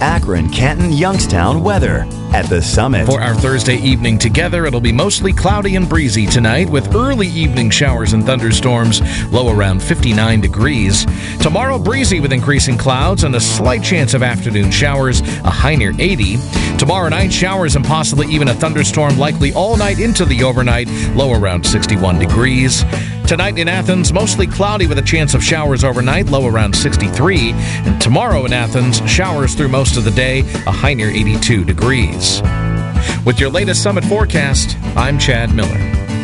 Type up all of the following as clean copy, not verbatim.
Akron, Canton, Youngstown weather at the Summit. For our Thursday evening together, it'll be mostly cloudy and breezy tonight with early evening showers and thunderstorms, low around 59 degrees. Tomorrow, breezy with increasing clouds and a slight chance of afternoon showers, a high near 80. Tomorrow night, showers and possibly even a thunderstorm likely all night into the overnight, low around 61 degrees. Tonight in Athens, mostly cloudy with a chance of showers overnight, low around 63. And tomorrow in Athens, showers through most of the day, a high near 82 degrees. With your latest Summit forecast, I'm Chad Miller.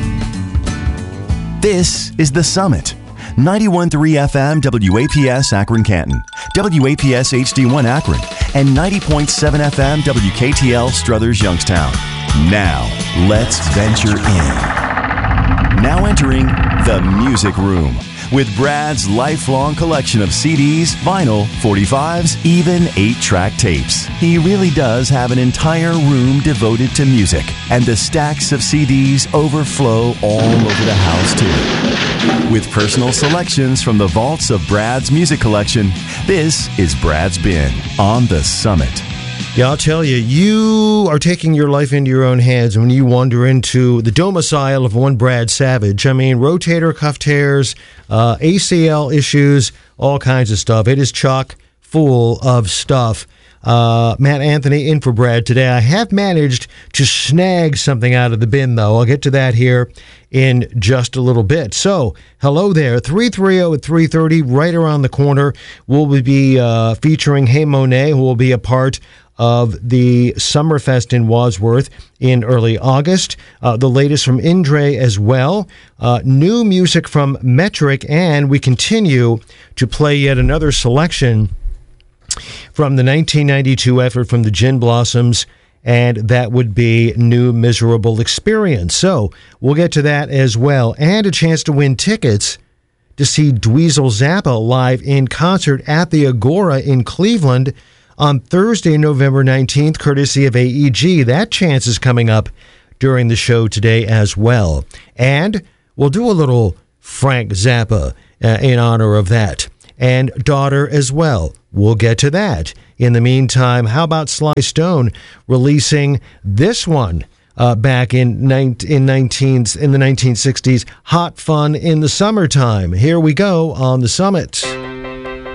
This is the Summit. 91.3 FM WAPS Akron Canton, WAPS HD1 Akron, and 90.7 FM WKTL Struthers Youngstown. Now, let's venture in. Now entering the Music Room with Brad's lifelong collection of CDs, vinyl, 45s, even 8-track tapes. He really does have an entire room devoted to music, and the stacks of CDs overflow all over the house too. With personal selections from the vaults of Brad's music collection, this is Brad's Bin on the Summit. Yeah, I'll tell you, you are taking your life into your own hands when you wander into the domicile of one Brad Savage. I mean, rotator cuff tears, ACL issues, all kinds of stuff. It is chock full of stuff. Matt Anthony in for Brad today. I have managed to snag something out of the bin, though. I'll get to that here in just a little bit. So, hello there. 330 at 3:30, right around the corner. We'll be featuring Hey Monet, who will be a part of the Summerfest in Wadsworth in early August. The latest from Indre as well. New music from Metric, and we continue to play yet another selection from the 1992 effort from the Gin Blossoms, and that would be New Miserable Experience. So we'll get to that as well, and a chance to win tickets to see Dweezil Zappa live in concert at the Agora in Cleveland on Thursday, November 19th, courtesy of AEG. That chance is coming up during the show today as well. And we'll do a little Frank Zappa in honor of that. And Daughter as well. We'll get to that. In the meantime, how about Sly Stone releasing this one back in the 1960s, Hot Fun in the Summertime. Here we go on the Summit.